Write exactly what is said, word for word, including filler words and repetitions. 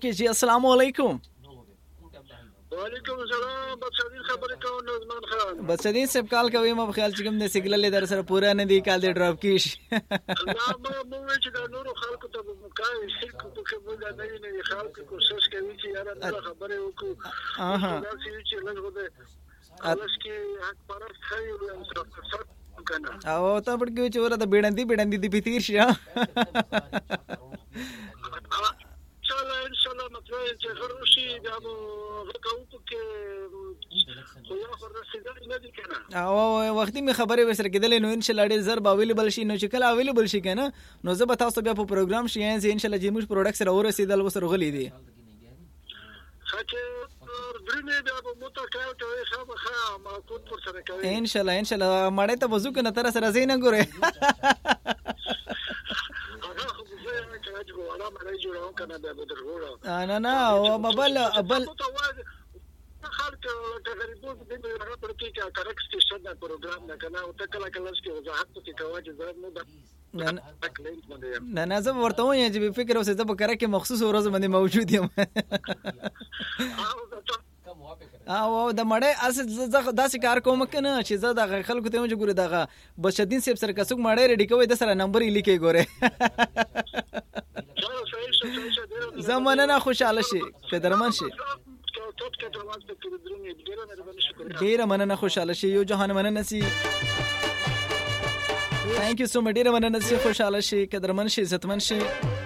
اوکے جی السلام علیکم. وعلیکم السلام. بچدین خبرې کوم نظمان خان. بچدین سب کال کوي ما په خیال چې کوم د سیګنل در سره پورا نه دی کال دی ډراپ کیش. الله ما مو چې د نورو خلکو ته مکای شرک په کومه نه نه خلکو کوشش کوي چې یاره نه خبرې وکړو. اها دا چې لږ ده خلاص کې حق پرست خیر او صفات کنه او ته پټ کې چې ورته بیړندې بیړندې دی پتیر شي. ان شاء الله مطلب چې غروشي دا مو وکاو کې خو یا فرصت نه دي کنه او وختي می خبرې وسره کېدل نو ان شاء الله ډېر زر اویلیبل شي نو چې کله اویلیبل شي کنه نو زه به تاسو بیا په پروګرام شي ان شاء الله چې موږ پروډکټ سره ورسېدل وسره غلي دي خاطر درنه بیا په موټر کار کوي خامخا ما کوټ پر سره کوي ان شاء الله ان شاء الله مړې ته وځو کنه تر سره زین ګوره نه نه او بل بل خلک تقریبا د دې راغلي په کې چې کارکس کې شته پروګرام نه کنه او تکلا کلاس کې وضاحت کې کوي چې زره نو د نه نه زه ورته وایم چې فکر اوسه زه به کار کې مخصوص ورځ باندې موجود یم او د مړې اس داسې کار کوم کنه چې زه د خلکو ته موږ ګوره دغه بشدین سیب سره کڅوک مړې ریډي کوي د سره نمبر یې لیکي ګوره زمانه نه خوشاله شي قدرمن شي ډیره مننه خوشاله شي یو جهان مننه سي ثانک یو سو مچ ډیره مننه سي خوشاله شي قدرمن شي عزتمن شي